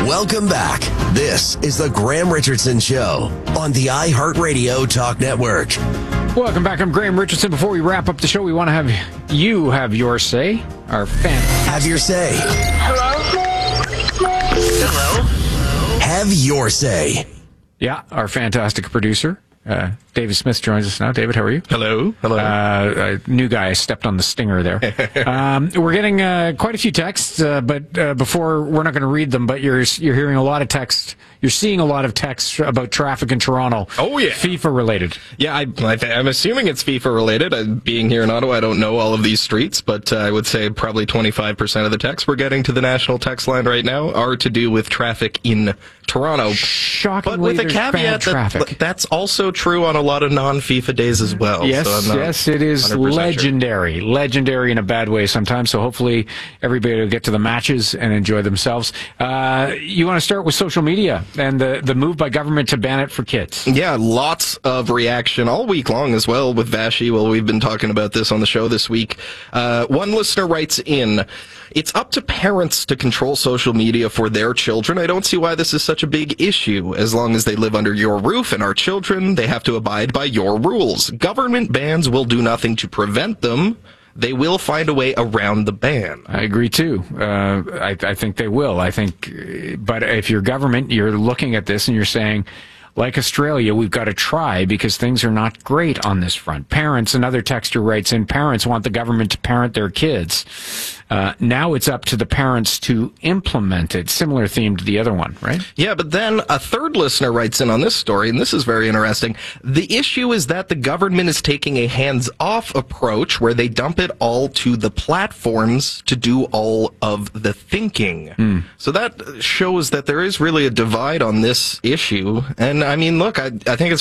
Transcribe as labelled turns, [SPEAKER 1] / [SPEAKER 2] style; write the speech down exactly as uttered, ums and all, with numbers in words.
[SPEAKER 1] Welcome back. This is the Graham Richardson Show on the iHeartRadio Talk Network.
[SPEAKER 2] Welcome back. I'm Graham Richardson. Before we wrap up the show, we want to have you have your say. Our fan.
[SPEAKER 1] Have your say.
[SPEAKER 3] Hello? Hello?
[SPEAKER 1] Have your say.
[SPEAKER 2] Yeah, our fantastic producer, uh, David Smith, joins us now. David, how are you?
[SPEAKER 4] Hello. Hello.
[SPEAKER 2] Uh, a new guy stepped on the stinger there. um, we're getting uh, quite a few texts, uh, but uh, before, we're not going to read them, but you're you're hearing a lot of text. You're seeing a lot of text about traffic in Toronto.
[SPEAKER 4] Oh, yeah.
[SPEAKER 2] FIFA related.
[SPEAKER 4] Yeah, I, I th- I'm assuming it's FIFA related. Uh, being here in Ottawa, I don't know all of these streets, but uh, I would say probably twenty-five percent of the texts we're getting to the national text line right now are to do with traffic in Toronto.
[SPEAKER 2] Shockingly,
[SPEAKER 4] But with a
[SPEAKER 2] there's
[SPEAKER 4] caveat
[SPEAKER 2] bad traffic.
[SPEAKER 4] that that's also true on a lot of non-FIFA days as well.
[SPEAKER 2] Yes,
[SPEAKER 4] so I'm not
[SPEAKER 2] yes, it is
[SPEAKER 4] one hundred percent
[SPEAKER 2] legendary.
[SPEAKER 4] Sure.
[SPEAKER 2] Legendary in a bad way sometimes. So hopefully everybody will get to the matches and enjoy themselves. Uh, you want to start with social media and the, the move by government to ban it for kids.
[SPEAKER 4] Yeah, lots of reaction all week long as well with Vashi. Well, we've been talking about this on the show this week. Uh, one listener writes in, it's up to parents to control social media for their children. I don't see why this is such a big issue. As long as they live under your roof and are children, they have to abide by your rules. Government bans will do nothing to prevent them. They will find a way around the ban.
[SPEAKER 2] I agree too. Uh, I, I think they will. I think, but if you're government, you're looking at this and you're saying, like Australia, we've got to try because things are not great on this front. Parents, another texter writes in, parents want the government to parent their kids. Uh, now it's up to the parents to implement it. Similar theme to the other one, right?
[SPEAKER 4] Yeah, but then a third listener writes in on this story, and this is very interesting. The issue is that the government is taking a hands-off approach where they dump it all to the platforms to do all of the thinking. Mm. So that shows that there is really a divide on this issue. And I mean, look, I, I think it's